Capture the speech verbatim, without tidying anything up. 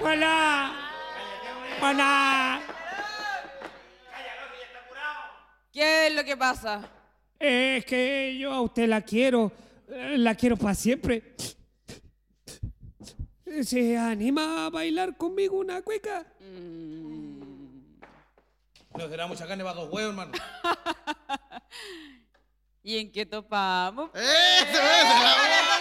Hola. Hola. ¿Qué es lo que pasa? Es que yo a usted la quiero. La quiero para siempre. ¿Se anima a bailar conmigo una cueca? Mm. No será mucha carne para dos huevos, hermano. ¿Y en qué topamos? ¡Eso, eso!